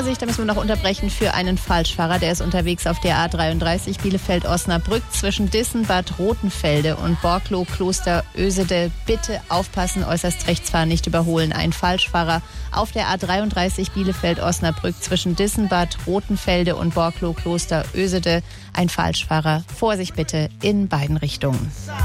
Vorsicht, da müssen wir noch unterbrechen für einen Falschfahrer. Der ist unterwegs auf der A33 Bielefeld-Osnabrück zwischen Dissen, Bad Rotenfelde und Borklow, Kloster Ösede. Bitte aufpassen, äußerst rechts fahren, nicht überholen. Ein Falschfahrer auf der A33 Bielefeld-Osnabrück zwischen Dissen, Bad Rotenfelde und Borklow, Kloster Ösede. Ein Falschfahrer. Vorsicht bitte in beiden Richtungen.